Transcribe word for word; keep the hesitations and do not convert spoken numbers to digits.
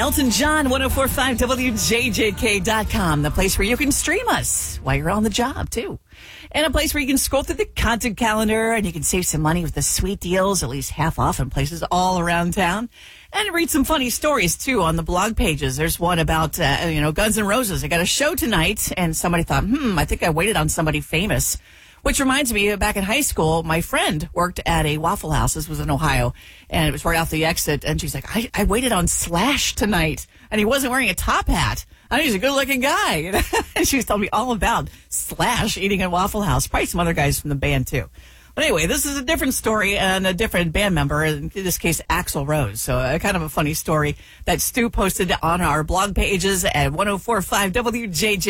Elton John, ten forty-five W J J K dot com, the place where you can stream us while you're on the job, too. And a place where you can scroll through the content calendar and you can save some money with the sweet deals, at least half off in places all around town. And read some funny stories, too, on the blog pages. There's one about, uh, you know, Guns N' Roses. I got a show tonight, and somebody thought, hmm, I think I waited on somebody famous. Which reminds me, back in high school, my friend worked at a Waffle House. This was in Ohio, and it was right off the exit. And she's like, I, I waited on Slash tonight, and he wasn't wearing a top hat. I know he's a good-looking guy. And she was telling me all about Slash eating at Waffle House. Probably some other guys from the band, too. But anyway, this is a different story and a different band member, in this case, Axl Rose. So uh, kind of a funny story that Stu posted on our blog pages at ten forty-five W J J.